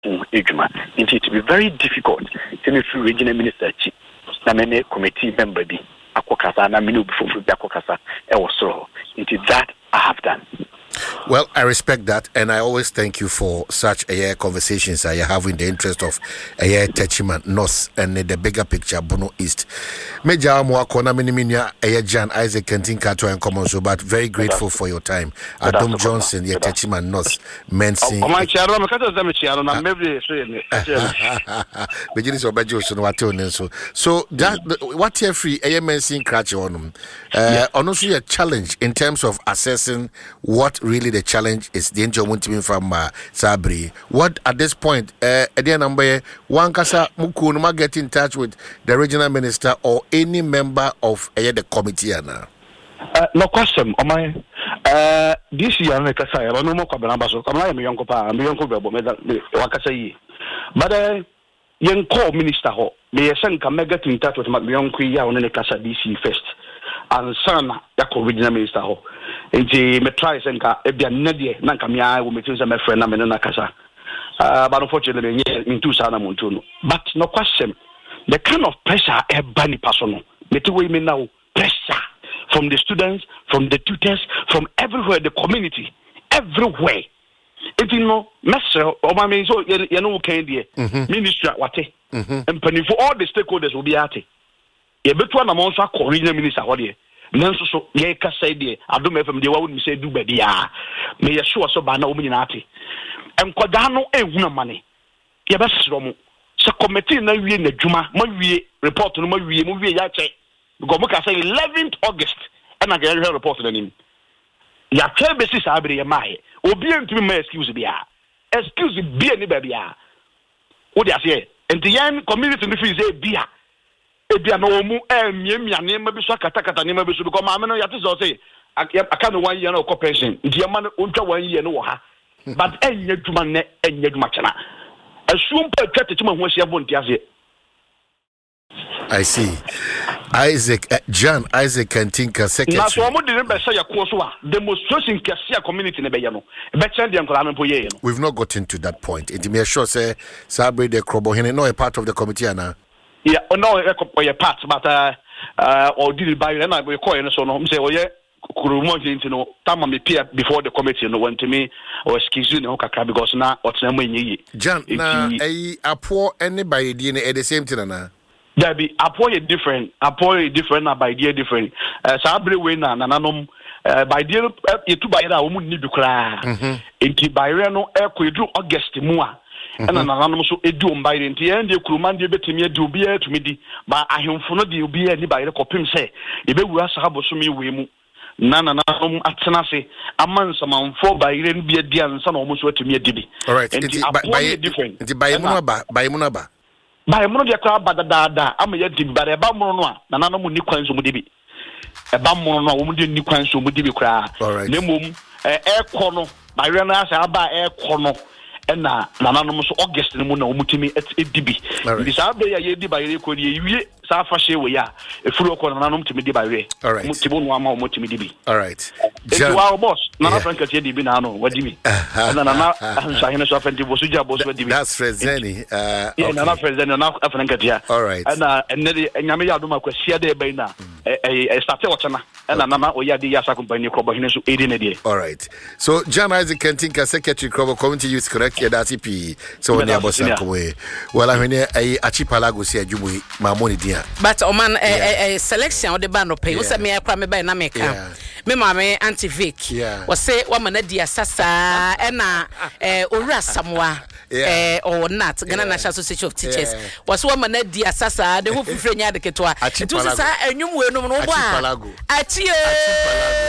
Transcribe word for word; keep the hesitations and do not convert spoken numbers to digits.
ejuma. It will be very difficult to me through regional minister chi na me committee member bi akokasa na me no bi fofu bi akokasa e wo soro. It is that I have done. Well, I respect that, and I always thank you for such a uh, conversations I have in the interest of a uh, Techiman North and uh, the bigger picture, Bono East. Major Mwakona Miniminia, a Jan Isaac Kentin Kato and Common, so but very grateful for your time. Adam Johnson, yeah, Techiman North, Mensing. My chair, I'm maybe so so that what you're free, a Mensing Cratch on uh, honestly a challenge in terms of assessing what really the challenge is. The angel won't be from uh, Sabri. What at this point, uh, again, number one, Kasa Mukunuma get in touch with the regional minister or any member of uh, the committee? Anna? Uh, no question. On my uh, this year, I don't know more about so I'm not a young papa, I'm a young couple, but uh, young co minister, may a son come get in touch with my young queen on the Casa D C first. And son, Yako regional minister. Inti me try senka ebia nedie na nkamia wo metin se me friend na me na kasa uh but unfortunately in two sana muntu no but no question the kind of pressure e bani personal me to we me now pressure from the students, from the tutors, from everywhere, the community, everywhere. It you know messer o ma me so you know can die ministry wate and penny for all the stakeholders will be at it ye betu na mo so akọ regional minister ho de nanso so ye ka say de adom F M de wa woni say du ba dia me ye sure so ba na o mu nyina ate enkoda no ehuna mane ye be sro mo se committee na wie na djuma ma wie report no ma wie mo wie ya che because mo ka say eleventh August and I get a report na nim ya che be si sa abire ye mai obi entumi ma excuse bia excuse bia ni ba bia wo de ase enti yan community no fi say bia ebia na omu emiemia ne ma bi so akatakata ne ma bi so because ma me no yate so say aka no one year na ko pension ntia ma no ontwa one year no wo ha but enya djuma ne enya djuma chana asum pa twete tuma ho ahia bo ntia se. I see. Isaac uh, John Isaac Kantinka secretary. Na so mo de be say yakwo so a demonstration kese community ne be ye no be chen de nkola no po ye no. We've not gotten to that point. It me sure say Sabre de Krobo Hene no a part of the committee ana. Yeah, no, a part, but uh, uh, or did it by then I will call you so no, say, oh, yeah, Kurumo, you know, time me peer before the committee, no one to me, or excuse you, no, because now, what's the name? John, na a poor anybody D N A at the same time, there be a poor different, a poor different, by dear different. Uh, Sabre winner, Nananum, by dear, you two by that woman need to cry. Into Byrano, air could do August Mua. And an anonymous edu by the end, you could man be to me, do be to me, but I am for no deal be anybody the copim say. If it was a habosumi, we none at Sanasi, a man some four by then be a dear and son almost went to me a dibby. All right, by different by Munaba, by Munaba. By Munadia crowd, but the dada, I'm a yet but a bammono, Nanamo Niquans Mudibi. A bammono, woman didn't Niquans Mudibi cry. All right, Nemum, air corner, by Renas, Abba air corner. And na anonymous August no na omutimi et dibi bi sa be ya ye di ba ye ko ye wie sa fa hye we ya e furu ko na nanom timi di ba we mutibo no ama omutimi dibi. All right, John, wow boss na na franka tie dibi na no wadibi na na na ansa hene so afenti bosu ja bosu wadibi. That's Frezeni uh yeah na na Frezeni na afranka dia. All right, and na enede nyame ya do ma kwasia de be na e start watch na na na na o ya di ya sa company Krobo Hene so edi na die. All right, so John Isaac Kantinka, secretary Krobo Community Youth correct. Yeah, that's P. So when you are well, I mean, a archipelago say you my money dear. But Oman a selection of the band of pay was a mere crime by Nameka. Me mamma Auntie Vic was say woman a dear Sasa and a Ura Samoa or not. Ghana National Association of Teachers was woman a dear Sasa, the who friend Yadiketoa. It was a new one. I